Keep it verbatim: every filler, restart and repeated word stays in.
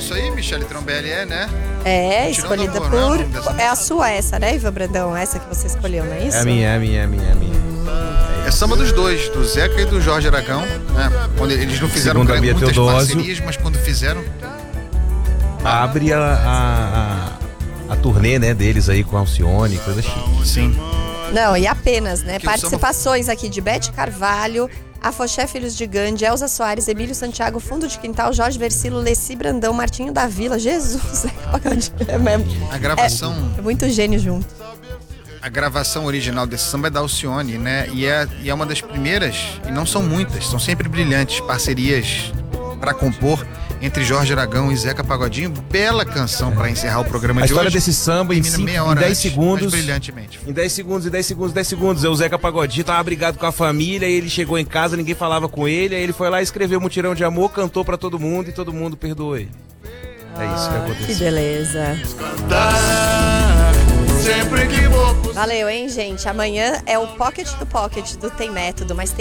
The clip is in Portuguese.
isso aí, Michele Trombelli, é, né? É, Mutirão escolhida do Amor, né? por... É a sua essa, né, Ivan Brandão? Essa que você escolheu, não é isso? É a minha, é a minha, é a minha, é a minha. É samba dos dois, do Zeca e do Jorge Aragão, né? Quando eles não fizeram Segundo a Bia muitas Teodósio, parcerias, mas quando fizeram... abre a, a, a, a turnê, né, deles aí com Alcione, coisa chique. Sim. Não, e apenas, né? Que o Participações aqui de Bete Carvalho, Afoxé Filhos de Gandhi, Elza Soares, Emílio Santiago, Fundo de Quintal, Jorge Versilo, Leci Brandão, Martinho da Vila, Jesus, é mesmo. A gravação... É, é muito gênio junto. A gravação original desse samba é da Alcione, né? E é, e é uma das primeiras, e não são muitas, são sempre brilhantes, parcerias para compor entre Jorge Aragão e Zeca Pagodinho. Bela canção para encerrar o programa A de história hoje. desse samba em, Termina cinco, meia hora em dez antes, segundos. mas brilhantemente. Em dez segundos, em dez segundos, dez segundos. O Zeca Pagodinho tava brigado com a família, e ele chegou em casa, ninguém falava com ele, aí ele foi lá e escreveu Mutirão de Amor, cantou pra todo mundo e todo mundo perdoou ele. É isso que Ah, aconteceu. que beleza. Valeu, hein, gente? Amanhã é o Pocket do Pocket do Tem Método, mas tem